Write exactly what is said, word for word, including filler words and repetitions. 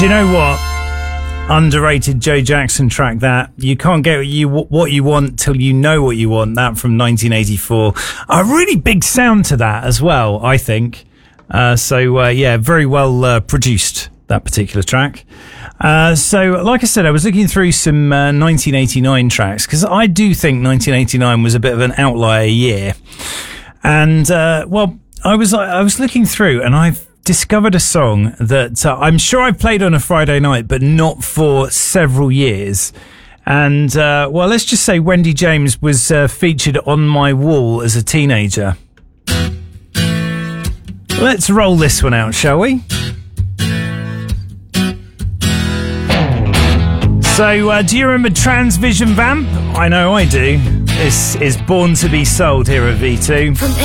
Do you know what? Underrated Joe Jackson track that. You can't get what you, what you want till you know what you want. That from nineteen eighty-four. A really big sound to that as well, I think. Uh, so, uh, yeah, very well uh, produced, that particular track. Uh, so, like I said, I was looking through some uh, nineteen eighty-nine tracks, because I do think nineteen eighty-nine was a bit of an outlier year. And, uh, well, I was I was looking through, and I've discovered a song that uh, I'm sure I've played on a Friday night, but not for several years. And, uh, well, let's just say Wendy James was uh, featured on my wall as a teenager. Let's roll this one out, shall we? So, uh, do you remember Transvision Vamp? I know I do. This is Born to be Sold here at V two. From